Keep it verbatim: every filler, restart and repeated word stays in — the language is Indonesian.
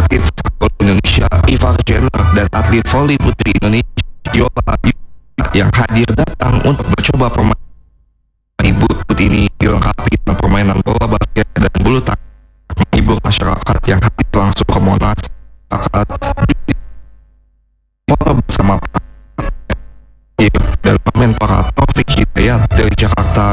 atlet sepak Indonesia Iva Jenner dan atlet voli putri Indonesia Yola yang hadir datang untuk mencoba permainan booth ini dilengkapi dengan permainan bola basket dan bulu tangkis menghibur masyarakat yang hadir langsung ke Monas. Masyarakat bersama dan Menpora Taufik Hidayat dari Jakarta.